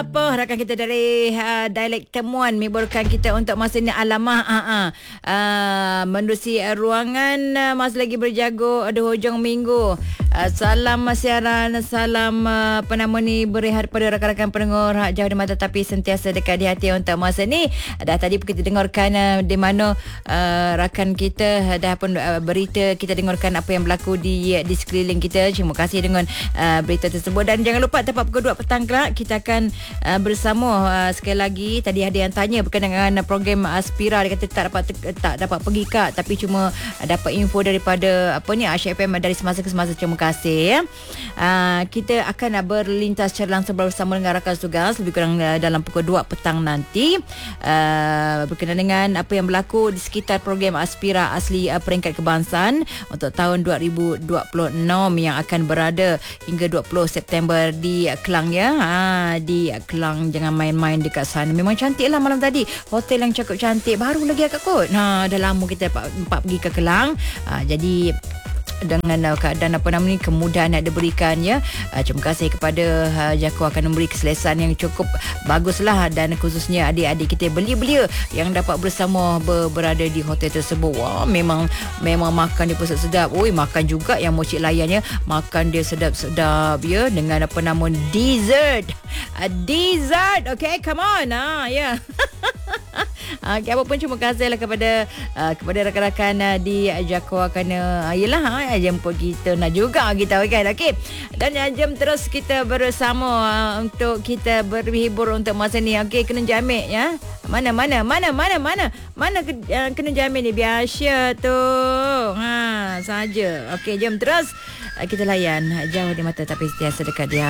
Apa rakan kita dari dialek temuan miburkan kita untuk masa ni alamah menerusi ruangan masih lagi berjago ada hujung minggu. Salam siaran, salam apa nama ni berehat pada rakan-rakan pendengar hak jauh di mata tapi sentiasa dekat di hati untuk masa ni. Dah tadi kita dengarkan di mana rakan kita dah pun berita, kita dengarkan apa yang berlaku di sekeliling kita. Terima kasih dengan berita tersebut dan jangan lupa tepat pukul 2 petang kelak kita akan bersama sekali lagi. Tadi ada yang tanya berkenaan dengan program Aspira, dia kata tak dapat pergi Kak, tapi cuma dapat info daripada apa ni Asyik FM dari semasa ke semasa. Terima kasih ya. Kita akan berlintas secara langsung bersama dengan rakan tugas lebih kurang dalam pukul 2 petang nanti berkenaan dengan apa yang berlaku di sekitar program Aspira Asli Peringkat Kebangsaan untuk tahun 2026 yang akan berada hingga 20 September di Kelang ya. Di Kelang, jangan main-main dekat sana. Memang cantik lah malam tadi. Hotel yang cukup cantik. Baru lagi agak kot. Dah lama kita empat pergi ke Kelang. Jadi dengan keadaan apa nama ni kemudahan yang diberikan ya. Terima kasih kepada Jako akan memberi keselesaan yang cukup baguslah dan khususnya adik-adik kita belia-belia yang dapat bersama berada di hotel tersebut. Wah, memang makan dia pun sedap. Oi, makan juga yang mocik layan ya. Makan dia sedap-sedap ya dengan apa nama dessert. Dessert. Okay, come on. Ya. Okay, apa pun terima kasihlah kepada rakan-rakan di Jako kerana yelah jemput kita nak juga kita kan. Okey. Dan jom terus kita bersama untuk kita berhibur untuk masa ni. Okey, kena jamik ya. Mana kena jamik ni biasa tu. Saja. Okey, jom terus kita layan jauh di mata tapi sentiasa dekat dia.